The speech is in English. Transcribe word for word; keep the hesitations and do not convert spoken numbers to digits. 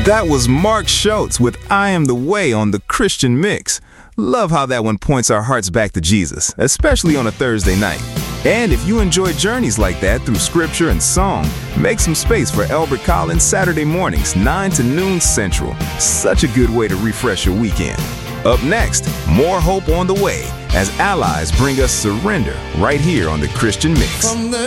That was Mark Schultz with I Am the Way on the Christian Mix. Love how that one points our hearts back to Jesus, especially on a Thursday night. And if you enjoy journeys like that through scripture and song, make some space for Elbert Collins Saturday mornings, nine to noon Central. Such a good way to refresh your weekend. Up next, more hope on the way as Allies bring us Surrender right here on the Christian Mix. From the